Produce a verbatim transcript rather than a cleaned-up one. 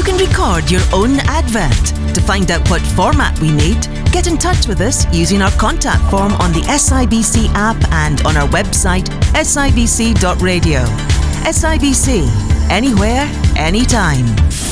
can record your own advert. To find out what format we need, get in touch with us using our contact form on the S I B C app and on our website s i b c dot radio. S I B C, anywhere, anytime.